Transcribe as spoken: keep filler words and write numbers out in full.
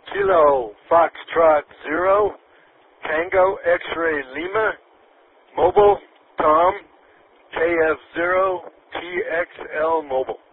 Kilo Foxtrot Zero, Tango X-Ray Lima, Mobile Tom, K F zero T X L Mobile.